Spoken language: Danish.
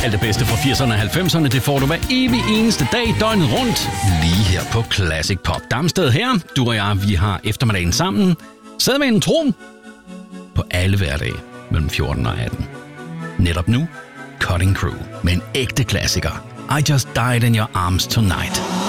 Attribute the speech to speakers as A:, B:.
A: Alt det bedste fra 80'erne og 90'erne, det får du hver evig eneste dag, døgnet rundt, lige her på Classic Pop. Damsted her, du og jeg, vi har eftermiddagen sammen. Sad med en tro på alle hverdage mellem 14 og 18. Netop nu, Cutting Crew med en ægte klassiker. I Just Died in Your Arms Tonight.